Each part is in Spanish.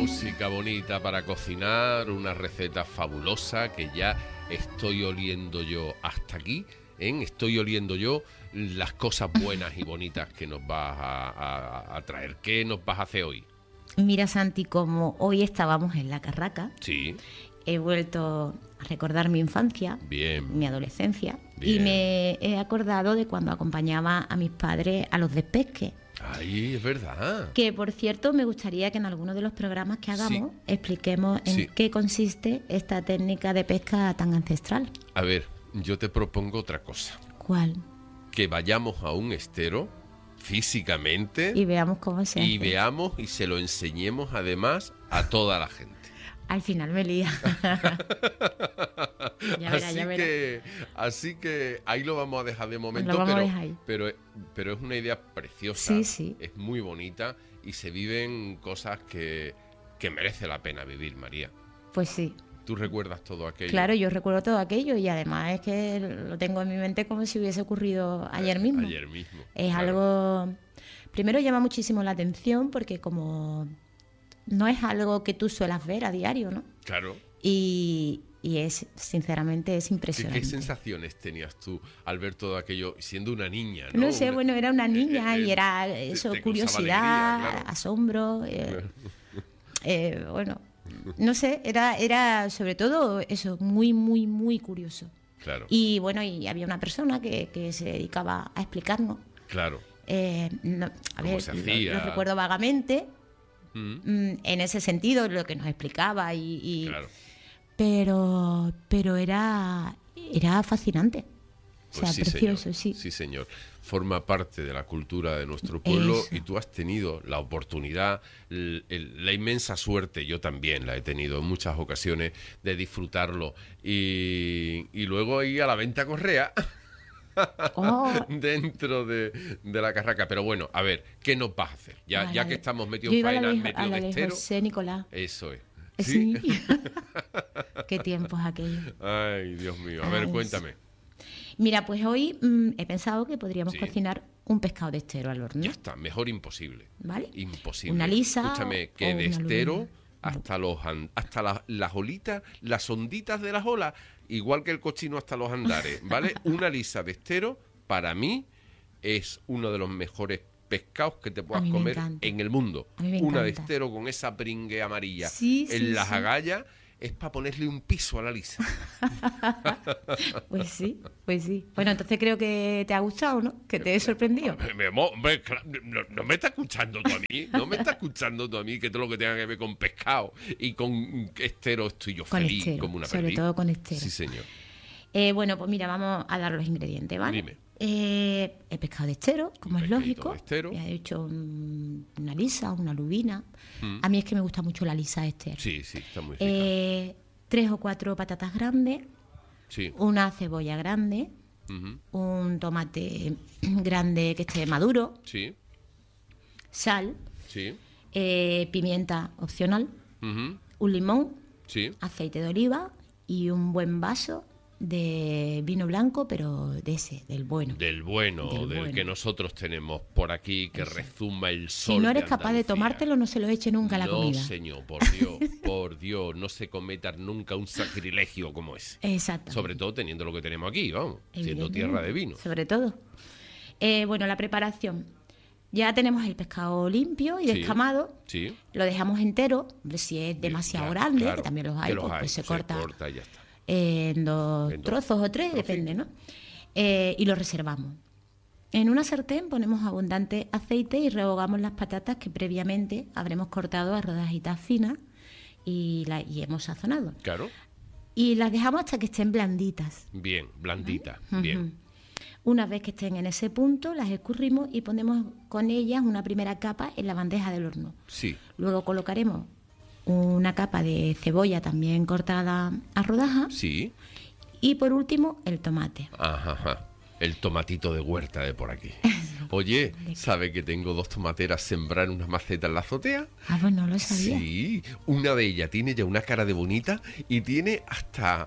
música bonita para cocinar, una receta fabulosa que ya estoy oliendo yo hasta aquí, estoy oliendo yo las cosas buenas y bonitas que nos vas a traer. ¿Qué nos vas a hacer hoy? Mira, Santi, como hoy estábamos en la Carraca, Sí. he vuelto a recordar mi infancia, Bien. mi adolescencia, Bien. y me he acordado de cuando acompañaba a mis padres a los despesques. Ay, es verdad. Que, por cierto, me gustaría que en alguno de los programas que hagamos expliquemos en qué consiste esta técnica de pesca tan ancestral. A ver, yo te propongo otra cosa. ¿Cuál? Que vayamos a un estero físicamente Y veamos cómo se hace. y veamos y se lo enseñemos además a toda la gente. Al final me lía. Ya verá. Así que ahí lo vamos a dejar de momento, Lo vamos a dejar ahí. pero es una idea preciosa. Sí, sí. Es muy bonita y se viven cosas que merece la pena vivir, María. Pues sí. ¿Tú recuerdas todo aquello? Claro, yo recuerdo todo aquello y además es que lo tengo en mi mente como si hubiese ocurrido ayer mismo. Ayer mismo. Es algo... Primero llama muchísimo la atención porque como no es algo que tú suelas ver a diario, ¿no? Claro. Y sinceramente es impresionante. ¿Qué sensaciones tenías tú al ver todo aquello siendo una niña, ¿no? No sé, bueno, era una niña y era eso, te causaba curiosidad, alegría, claro. asombro, bueno, no sé, era sobre todo eso, muy, muy, muy curioso. Claro. Y bueno, y había una persona que se dedicaba a explicarnos. Claro. A ver, se hacía? lo recuerdo vagamente, Mm. en ese sentido, lo que nos explicaba y Claro. pero era fascinante. O sea, Pues sí, precioso, señor. sí. Sí, señor. Forma parte de la cultura de nuestro pueblo Eso. y tú has tenido la oportunidad, la inmensa suerte, yo también la he tenido en muchas ocasiones, de disfrutarlo. Y luego ahí a la venta correa Oh. dentro de la Carraca. Pero bueno, a ver, ¿qué nos vas a hacer? Ya que estamos metidos Yo en iba faena, a metidos la de de estero. José Nicolás. Eso es. Sí. Qué tiempos aquellos. Ay, Dios mío. A ver, Ay, cuéntame. Mira, pues hoy he pensado que podríamos Sí. cocinar un pescado de estero al horno. Ya está, mejor imposible. ¿Vale? Imposible. Una lisa Escúchame, o que de una estero lubina. hasta las olitas, las onditas de las olas, igual que el cochino hasta los andares, ¿vale? Una lisa de estero, para mí, es uno de los mejores pescados que te puedas A mí me comer encanta. en el mundo. A mí me Una de encanta. estero con esa pringue amarilla Sí, en sí, las sí. agallas es para ponerle un piso a la lisa. Pues sí, pues sí. Bueno, entonces creo que te ha gustado, ¿no? Que te he sorprendido. No me estás escuchando tú a mí, no me estás escuchando tú a mí que todo lo que tenga que ver con pescado y con estero estoy yo Con feliz estero, como una sobre perdiz. todo con estero. Sí, señor. Bueno, pues mira, vamos a dar los ingredientes, ¿vale? Dime. El pescado de estero, como es pescadito lógico. de estero. Ya he hecho una lisa, una lubina. A mí es que me gusta mucho la lisa de estero. Sí, está muy rica. 3 o 4 patatas grandes, Sí. una cebolla grande, Ujú. un tomate grande que esté maduro, Sí, sal, sí. pimienta opcional, Ujú. un limón, Sí. aceite de oliva y un buen vaso de vino blanco, pero de ese, del bueno. Del bueno, Del del bueno. que nosotros tenemos por aquí, que Eso. rezuma el sol. Si no eres de capaz de Andalucía. tomártelo, no se lo eche nunca a la comida. No, señor, por Dios, no se cometa nunca un sacrilegio como ese. Exacto. Sobre todo teniendo lo que tenemos aquí, vamos, siendo Evidentemente, tierra de vino. Sobre todo. Bueno, la preparación. Ya tenemos el pescado limpio y Sí, descamado. sí. Lo dejamos entero. Hombre, si es demasiado Ya, grande, claro, que también los hay, pues se corta y ya está. en dos En dos trozos o tres, trocitos. depende, ¿no? Y lo reservamos. En una sartén ponemos abundante aceite y rehogamos las patatas que previamente habremos cortado a rodajitas finas y hemos sazonado. Claro, Y las dejamos hasta que estén blanditas. bien, blandita, Ujú. bien. Una vez que estén en ese punto, las escurrimos y ponemos con ellas una primera capa en la bandeja del horno. Sí, Luego colocaremos una capa de cebolla también cortada a rodajas sí. y por último el tomate. Ajá. El tomatito de huerta de por aquí. Oye, ¿sabe que tengo 2 tomateras sembradas en unas macetas en la azotea? Ah, pues no lo sabía. Sí, una de ellas tiene ya una cara de bonita y tiene hasta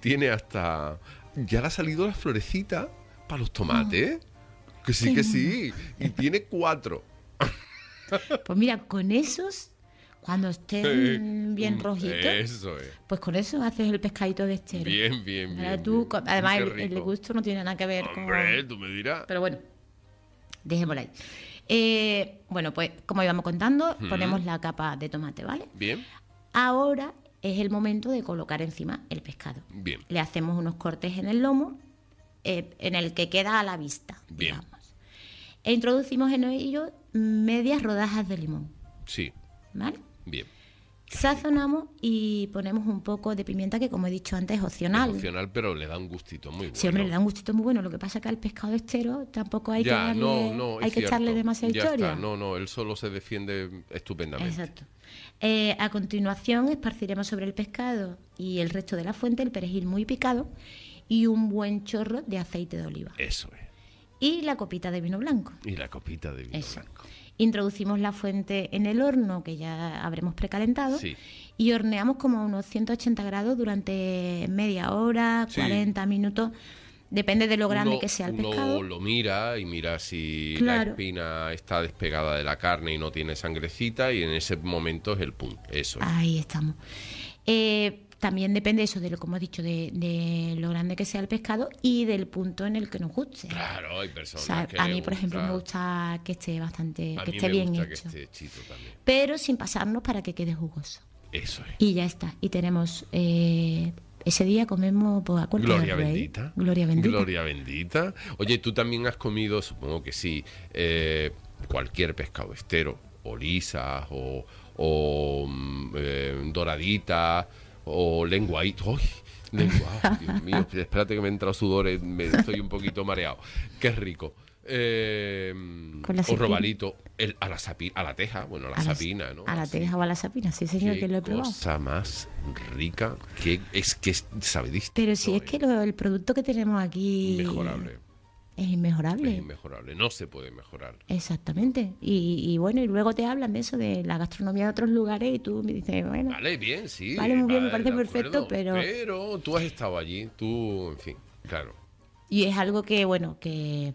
ya le ha salido la florecita para los tomates. Que sí, que sí. Y tiene 4. Pues mira, con esos Cuando estén bien rojitos, eso es. pues con eso haces el pescadito de estero. Bien. Ahora tú, bien. además, Qué el rico. gusto no tiene nada que ver Hombre, con... tú me dirás. Pero bueno, dejémoslo ahí. Bueno, pues como íbamos contando, ponemos la capa de tomate, ¿vale? Bien, Ahora es el momento de colocar encima el pescado. bien. Le hacemos unos cortes en el lomo, en el que queda a la vista, Bien. digamos. E introducimos en ello medias rodajas de limón, Sí, ¿vale? bien. Sazonamos y ponemos un poco de pimienta, que como he dicho antes es opcional. Es opcional, pero le da un gustito muy bueno. Sí, hombre, le da un gustito muy bueno. Lo que pasa es que al pescado estero tampoco hay que Ya, darle, no, hay es que echarle cierto. demasiada Ya historia. está. No, él solo se defiende estupendamente. Exacto. A continuación esparciremos sobre el pescado y el resto de la fuente el perejil muy picado y un buen chorro de aceite de oliva. Eso es. Y la copita de vino blanco. Y la copita de vino Eso. blanco. Introducimos la fuente en el horno, que ya habremos precalentado, Sí. y horneamos como a unos 180 grados durante media hora, Sí. 40 minutos, depende de lo grande que sea el uno pescado. lo mira y mira si la Claro. espina está despegada de la carne y no tiene sangrecita, y en ese momento es el punto. Eso es. Ahí estamos. También depende eso de lo, como he dicho, de lo grande que sea el pescado y del punto en el que nos guste. Claro, hay O personas sea, que a le mí, por ejemplo, me gusta. gusta que esté bastante, A que mí esté me bien gusta hecho. que esté chito también. Pero sin pasarnos para que quede jugoso. Eso es. Y ya está. Y tenemos, ese día comemos, pues, acuérdate del Gloria rey. bendita. Gloria bendita. Gloria bendita. Oye, tú también has comido, supongo que sí, cualquier pescado estero, o lisas, o doraditas, o lenguadito. ¡Ay! Lenguado, Dios mío, espérate que me entra sudor, estoy un poquito mareado. Qué rico. Con la O sapina. robalito, a la teja, bueno, a la sapina, ¿no? A la Así. teja o a la sapina, sí, señor, Qué que lo he probado. cosa más rica, que sabe distinto. Pero si es que el producto que tenemos aquí Inmejorable. es inmejorable. Es inmejorable, no se puede mejorar. Exactamente. Y bueno, y luego te hablan de eso, de la gastronomía de otros lugares, y tú me dices, bueno, Vale, bien, sí. Vale, muy bien, me vale, parece de perfecto, acuerdo, Pero tú has estado allí, tú, en fin, claro. y es algo que, bueno, que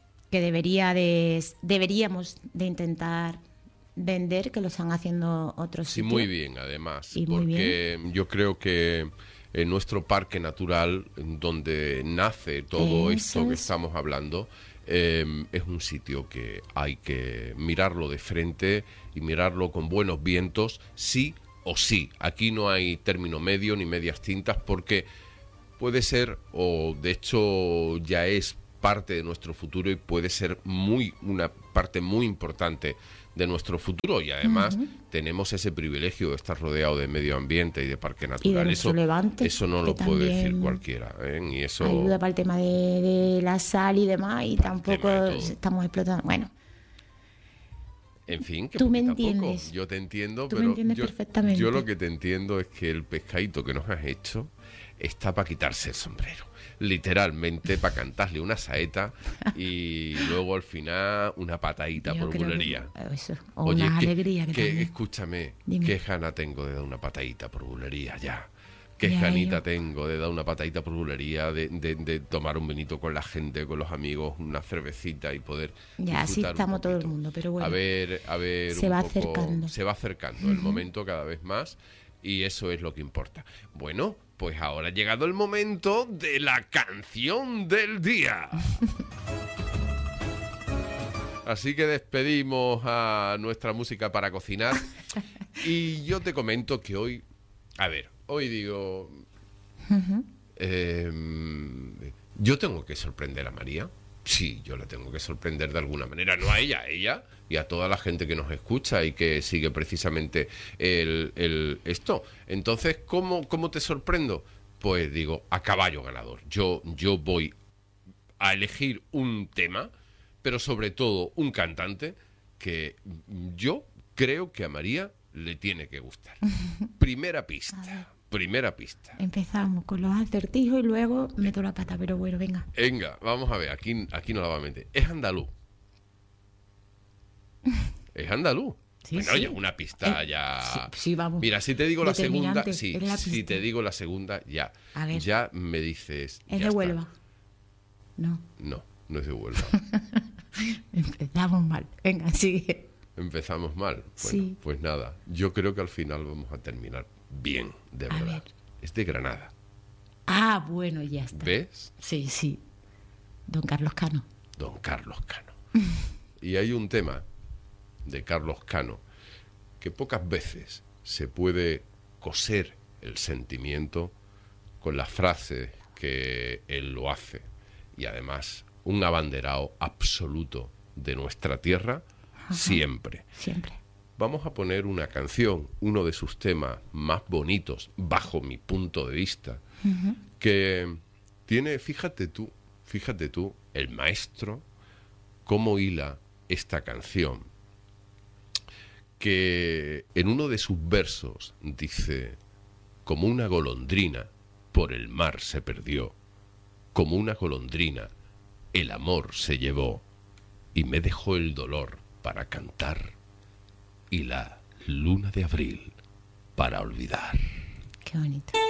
deberíamos de intentar vender, que lo están haciendo otros Sí, sitios. muy bien, además, Y muy porque yo creo que en nuestro parque natural, en donde nace todo Eso esto que es. estamos hablando, es un sitio que hay que mirarlo de frente y mirarlo con buenos vientos, sí o sí. Aquí no hay término medio ni medias tintas, porque puede ser, o de hecho ya es parte de nuestro futuro, y puede ser una parte muy importante de nuestro futuro, y además tenemos ese privilegio de estar rodeado de medio ambiente y de parque natural. nuestro Levante, eso no que lo puede decir también cualquiera, ¿eh? Y eso ayuda para el tema de la sal y demás, y tampoco tema de todo. estamos explotando. Bueno, en fin, que Tú me poquito a poco. entiendes. Yo te entiendo, Tú me pero entiendes perfectamente. yo lo que te entiendo es que el pescadito que nos has hecho está para quitarse el sombrero. Literalmente, para cantarle una saeta y luego al final una patadita yo por creo que bulería. eso, o Oye, una que, alegría que también. escúchame, Dime. qué gana tengo de dar una patadita por bulería ya. Qué Ya, ganita yo. tengo de dar una patadita por bulería, de tomar un vinito con la gente, con los amigos, una cervecita y poder Ya, así disfrutar un estamos todo el poquito. mundo, pero bueno. A ver, Se un va poco- acercando. se va acercando el momento cada vez más, y eso es lo que importa. Bueno, pues ahora ha llegado el momento de la canción del día. Así que despedimos a nuestra música para cocinar, y yo te comento que hoy, hoy digo, yo tengo que sorprender a María. Sí, yo la tengo que sorprender de alguna manera, no a ella, a ella y a toda la gente que nos escucha y que sigue precisamente esto. Entonces, ¿cómo te sorprendo? Pues digo, a caballo ganador. Yo voy a elegir un tema, pero sobre todo un cantante que yo creo que a María le tiene que gustar. Primera pista. Empezamos con los acertijos y luego meto la pata, pero bueno, venga. Venga, vamos a ver, aquí no la va a meter. Es andaluz. Es andaluz. Sí, bueno, sí. oye, una pista ya. Sí, vamos. Mira, si te digo la segunda, Determinante, sí. es la Si pista. te digo la segunda, ya. A ver. Ya me dices. ¿Es ya de está. Huelva? No, No, no es de Huelva. empezamos mal. Venga, sigue. Empezamos mal. Bueno, Sí. pues nada, yo creo que al final vamos a terminar bien, de A verdad. ver. Es de Granada. Ah, bueno, ya está. ¿Ves? Sí, sí. Don Carlos Cano. Don Carlos Cano. Y hay un tema de Carlos Cano que pocas veces se puede coser el sentimiento con las frases que él lo hace. Y además, un abanderado absoluto de nuestra tierra, siempre. Siempre. Vamos a poner una canción, uno de sus temas más bonitos, bajo mi punto de vista, que tiene, fíjate tú, el maestro, cómo hila esta canción, que en uno de sus versos dice: como una golondrina por el mar se perdió, como una golondrina el amor se llevó, y me dejó el dolor para cantar y la luna de abril para olvidar. Qué bonito.